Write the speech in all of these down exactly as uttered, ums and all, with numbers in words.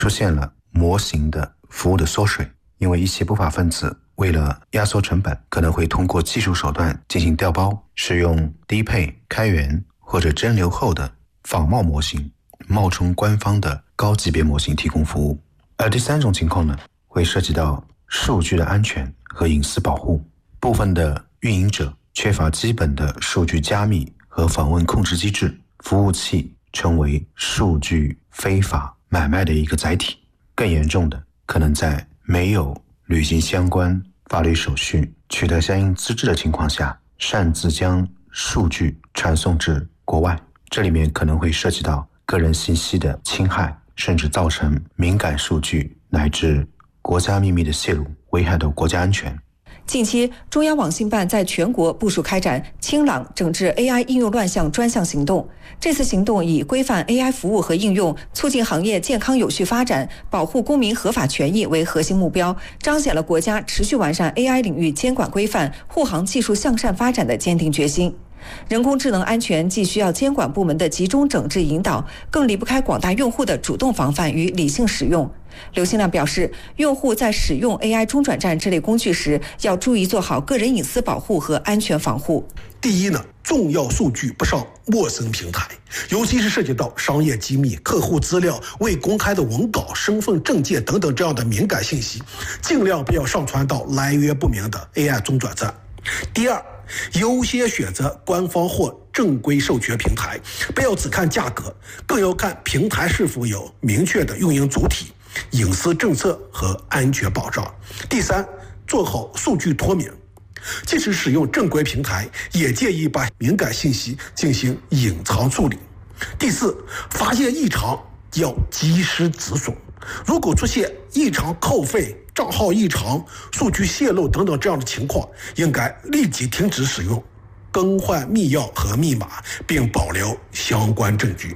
出现了模型的服务的缩水，因为一些不法分子为了压缩成本，可能会通过技术手段进行调包，使用低配、开源或者蒸馏后的仿冒模型，冒充官方的高级别模型提供服务。而第三种情况呢，会涉及到数据的安全和隐私保护。部分的运营者缺乏基本的数据加密和访问控制机制，服务器成为数据非法买卖的一个载体。更严重的，可能在没有履行相关法律手续、取得相应资质的情况下，擅自将数据传送至国外。这里面可能会涉及到个人信息的侵害，甚至造成敏感数据乃至国家秘密的泄露，危害到国家安全。 近期，中央网信办在全国部署开展清朗整治 A I 应用乱象专项行动。这次行动以规范 A I 服务和应用，促进行业健康有序发展，保护公民合法权益为核心目标，彰显了国家持续完善 A I 领域监管规范、护航技术向善发展的坚定决心。人工智能安全既需要监管部门的集中整治引导，更离不开广大用户的主动防范与理性使用。刘新亮表示，用户在使用 A I 中转站这类工具时，要注意做好个人隐私保护和安全防护。 第一呢，重要数据不上陌生平台，尤其是涉及到商业机密、客户资料、未公开的文稿、身份证件等等这样的敏感信息，尽量不要上传到来源不明的 A I 中转站。第二，优先选择官方或正规授权平台，不要只看价格，更要看平台是否有明确的运营主体、隐私政策和安全保障。第三，做好数据脱敏，即使使用正规平台，也建议把敏感信息进行隐藏处理。第四，发现异常要及时止损，如果出现异常扣费、账号异常、数据泄露等等这样的情况，应该立即停止使用，更换密钥和密码，并保留相关证据。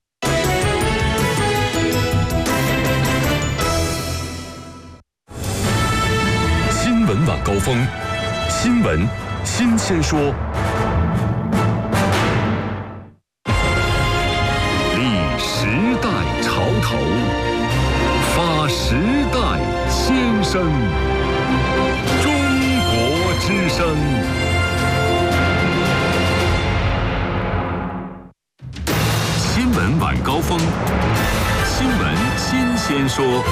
新闻晚高峰，新闻新鲜说，立时代潮头，发时代先声，中国之声。新闻晚高峰，新闻新鲜说。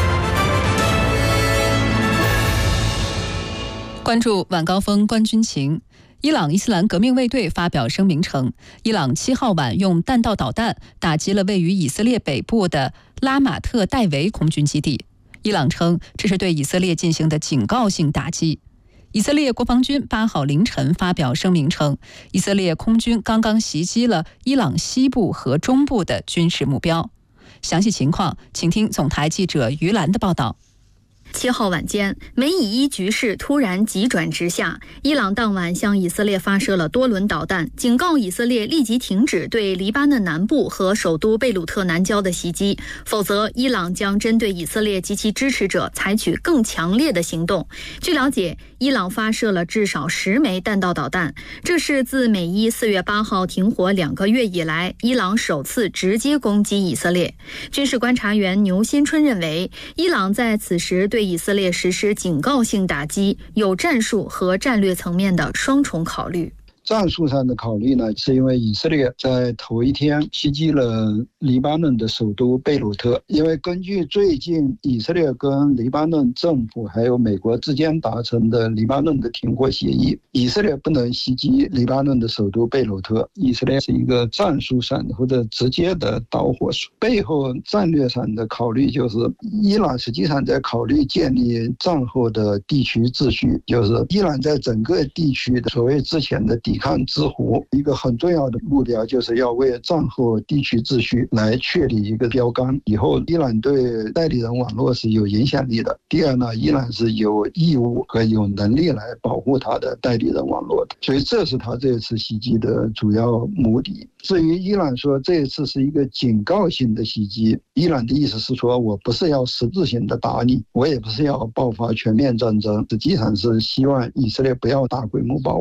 关注晚高峰观军情。伊朗伊斯兰革命卫队发表声明称，伊朗七号晚用弹道导弹打击了位于以色列北部的拉马特戴维空军基地。伊朗称这是对以色列进行的警告性打击。以色列国防军八号凌晨发表声明称，以色列空军刚刚袭击了伊朗西部和中部的军事目标。详细情况，请听总台记者于兰的报道。 七号晚间，美以伊局势突然急转直下，伊朗当晚向以色列发射了多轮导弹，警告以色列立即停止对黎巴嫩南部和首都贝鲁特南郊的袭击，否则伊朗将针对以色列及其支持者采取更强烈的行动。据了解，伊朗发射了至少十枚弹道导弹，这是自美伊四月八号停火两个月以来，伊朗首次直接攻击以色列。军事观察员牛新春认为，伊朗在此时对以色列实施警告性打击，有战术和战略层面的双重考虑。 战术上的考虑呢，是因为以色列在头一天袭击了黎巴嫩的首都贝鲁特。因为根据最近以色列跟黎巴嫩政府还有美国之间达成的黎巴嫩的停火协议，以色列不能袭击黎巴嫩的首都贝鲁特。以色列是一个战术上或者直接的导火索，背后战略上的考虑就是伊朗实际上在考虑建立战后的地区秩序，就是伊朗在整个地区的所谓之前的抵抗之湖，一个很重要的目标就是要为战后地区秩序来确立一个标杆。以后伊朗对代理人网络是有影响力的。第二呢，伊朗是有义务和有能力来保护他的代理人网络的，所以这是他这次袭击的主要目的。至于伊朗说这一次是一个警告性的袭击，伊朗的意思是说，我不是要实质性的打你，我也不是要爆发全面战争，实际上是希望以色列不要大规模报复。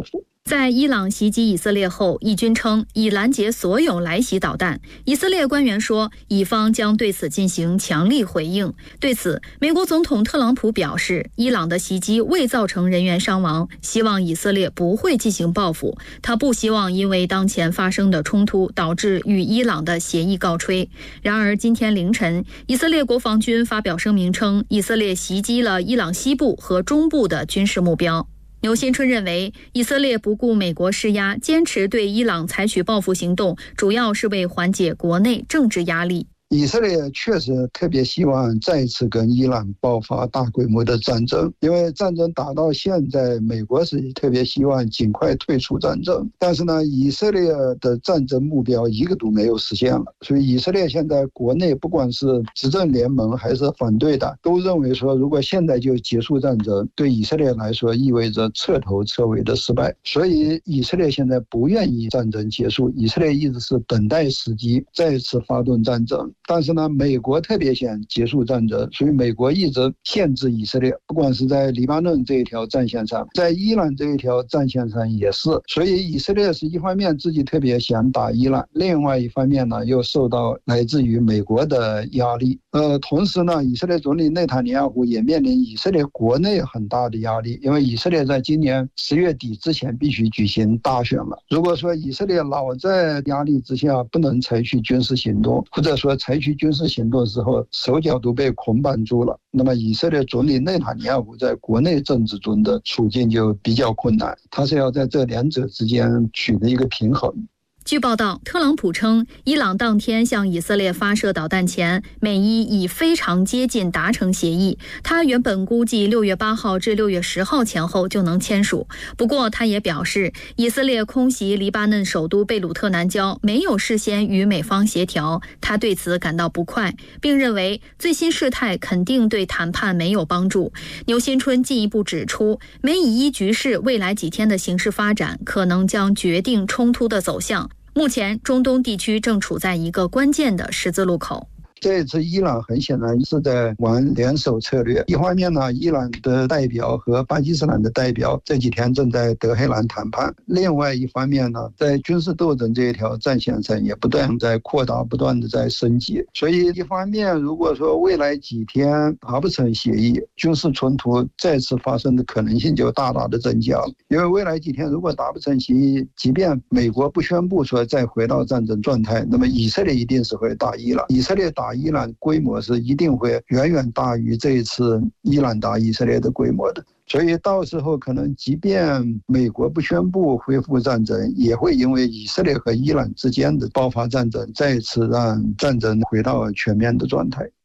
在伊朗袭击以色列后，以军称已拦截所有来袭导弹。以色列官员说，以方将对此进行强力回应。对此，美国总统特朗普表示，伊朗的袭击未造成人员伤亡，希望以色列不会进行报复。他不希望因为当前发生的冲突导致与伊朗的协议告吹。然而，今天凌晨，以色列国防军发表声明称，以色列袭击了伊朗西部和中部的军事目标。牛新春认为，以色列不顾美国施压，坚持对伊朗采取报复行动，主要是为缓解国内政治压力。 以色列确实特别希望再次跟伊朗爆发大规模的战争，因为战争打到现在，美国是特别希望尽快退出战争。但是呢，以色列的战争目标一个都没有实现了，所以以色列现在国内不管是执政联盟还是反对的，都认为说，如果现在就结束战争，对以色列来说意味着彻头彻尾的失败。所以以色列现在不愿意战争结束，以色列一直是等待时机再次发动战争。但是呢，美国特别想结束战争，所以美国一直限制以色列，不管是在黎巴嫩这一条战线上，在伊朗这一条战线上也是。所以以色列是一方面自己特别想打伊朗，另外一方面呢，又受到来自于美国的压力。呃，同时呢，以色列总理内塔尼亚胡也面临以色列国内很大的压力，因为以色列在今年十月底之前必须举行大选了。如果说以色列老在压力之下不能采取军事行动，或者说采取军事行动的时候手脚都被捆绑住了，那么以色列总理内塔尼亚胡在国内政治中的处境就比较困难，他是要在这两者之间取得一个平衡。 据报道，特朗普称，伊朗当天向以色列发射导弹前，美伊已非常接近达成协议。他原本估计六月八号至六月十号前后就能签署。不过，他也表示，以色列空袭黎巴嫩首都贝鲁特南郊没有事先与美方协调，他对此感到不快，并认为最新事态肯定对谈判没有帮助。牛新春进一步指出，美以伊局势未来几天的形势发展，可能将决定冲突的走向。目前，中东地区正处在一个关键的十字路口。 这次伊朗很显然是在玩联手策略，一方面呢，伊朗的代表和巴基斯坦的代表这几天正在德黑兰谈判，另外一方面呢，在军事斗争这一条战线上也不断在扩大，不断的在升级。所以一方面，如果说未来几天达不成协议，军事冲突再次发生的可能性就大大的增加了。因为未来几天如果达不成协议，即便美国不宣布说再回到战争状态，那么以色列一定是会打伊朗，以色列打伊朗规模是一定会远远大于这一次伊朗打以色列的规模的。所以到时候可能即便美国不宣布恢复战争，也会因为以色列和伊朗之间的爆发战争，再次让战争回到全面的状态。